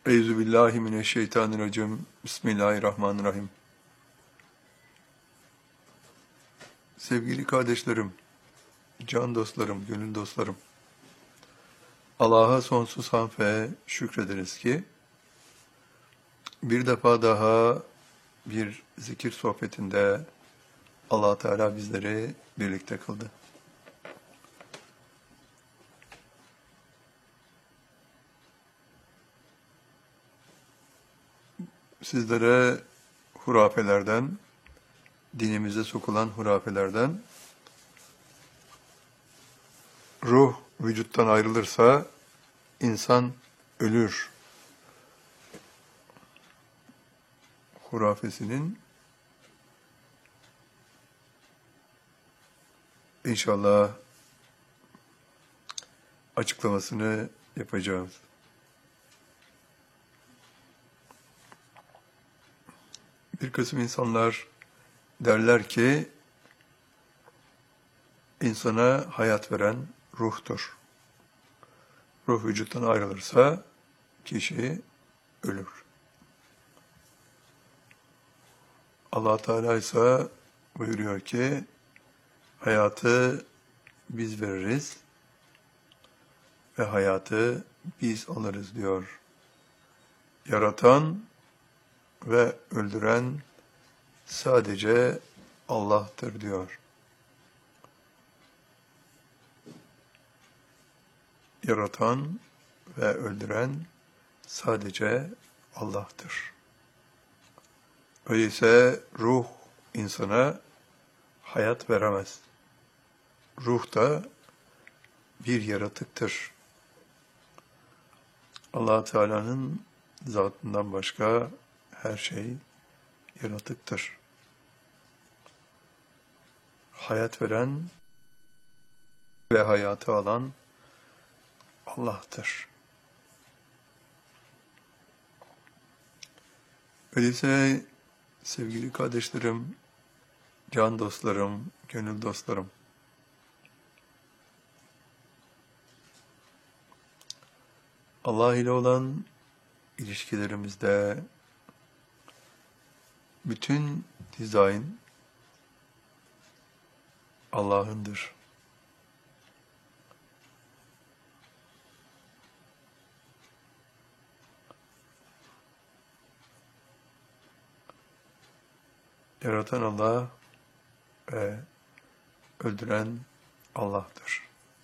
Euzubillahimineşşeytanirracim. Bismillahirrahmanirrahim. Sevgili kardeşlerim, can dostlarım, gönül dostlarım. Allah'a sonsuz hamd ve şükrederiz ki bir defa daha bir zikir sohbetinde Allah Teala bizleri birlikte kıldı. Sizlere hurafelerden, dinimize sokulan hurafelerden, ruh vücuttan ayrılırsa insan ölür hurafesinin inşallah açıklamasını yapacağız. Bir kısım insanlar derler ki, insana hayat veren ruhtur. Ruh vücuttan ayrılırsa kişi ölür. Allah Teala ise buyuruyor ki, hayatı biz veririz ve hayatı biz alırız diyor. Yaratan ve öldüren sadece Allah'tır diyor. Yaratan ve öldüren sadece Allah'tır. Öyleyse ruh insana hayat veremez. Ruh da bir yaratıktır. Allah Teala'nın zatından başka her şey yaratıktır. Hayat veren ve hayatı alan Allah'tır. Öyleyse sevgili kardeşlerim, can dostlarım, gönül dostlarım, Allah ile olan ilişkilerimizde bütün dizayn Allah'ındır. Yaratan Allah ve öldüren Allah'tır.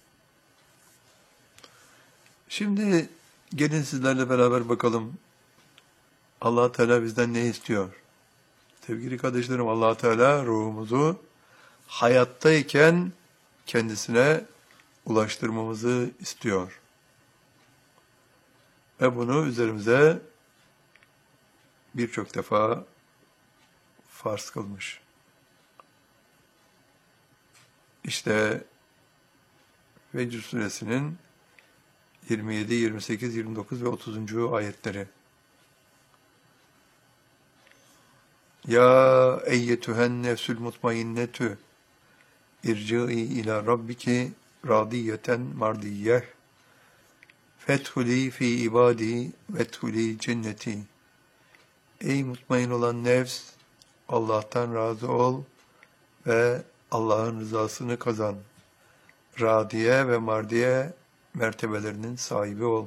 Şimdi gelin sizlerle beraber bakalım Allah Teala bizden ne istiyor? Sevgili kardeşlerim, Allah Teala ruhumuzu hayattayken kendisine ulaştırmamızı istiyor. Ve bunu üzerimize birçok defa farz kılmış. İşte Fecr suresinin 27, 28, 29 ve 30. ayetleri. Ya eyyetühen nefsül mutmainnetü irci'i ila rabbiki radiyeten mardiyyeh fethuli fi ibadi vethuli cenneti. Ey mutmain olan nefs, Allah'tan razı ol ve Allah'ın rızasını kazan. Radiye ve mardiye mertebelerinin sahibi ol.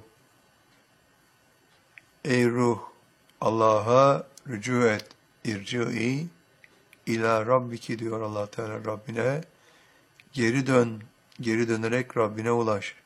Ey ruh, Allah'a rücu et. İrci'i ila rabbiki diyor Allah Teala Rabbine. Geri dön, geri dönerek Rabbine ulaş.